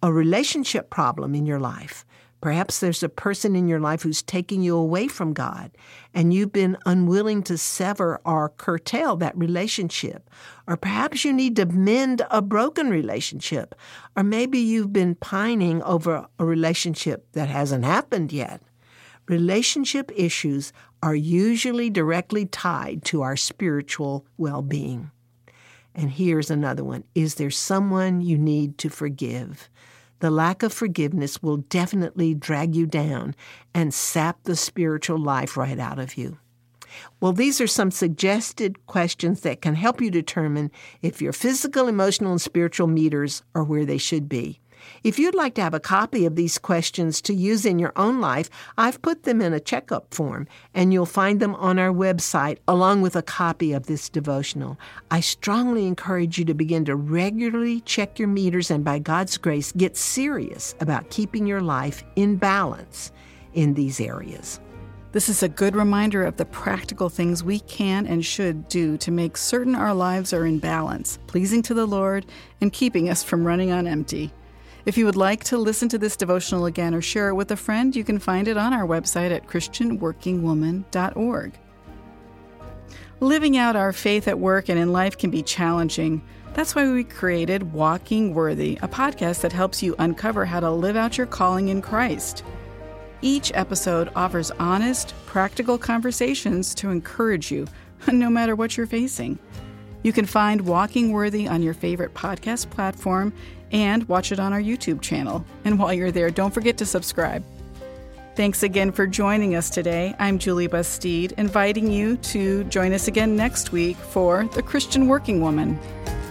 a relationship problem in your life. Perhaps there's a person in your life who's taking you away from God, and you've been unwilling to sever or curtail that relationship. Or perhaps you need to mend a broken relationship. Or maybe you've been pining over a relationship that hasn't happened yet. Relationship issues are usually directly tied to our spiritual well-being. And here's another one. Is there someone you need to forgive? The lack of forgiveness will definitely drag you down and sap the spiritual life right out of you. Well, these are some suggested questions that can help you determine if your physical, emotional, and spiritual meters are where they should be. If you'd like to have a copy of these questions to use in your own life, I've put them in a checkup form, and you'll find them on our website along with a copy of this devotional. I strongly encourage you to begin to regularly check your meters and, by God's grace, get serious about keeping your life in balance in these areas. This is a good reminder of the practical things we can and should do to make certain our lives are in balance, pleasing to the Lord, and keeping us from running on empty. If you would like to listen to this devotional again or share it with a friend, you can find it on our website at christianworkingwoman.org. Living out our faith at work and in life can be challenging. That's why we created Walking Worthy, a podcast that helps you uncover how to live out your calling in Christ. Each episode offers honest, practical conversations to encourage you, no matter what you're facing. You can find Walking Worthy on your favorite podcast platform and watch it on our YouTube channel. And while you're there, don't forget to subscribe. Thanks again for joining us today. I'm Julie Bastide, inviting you to join us again next week for The Christian Working Woman.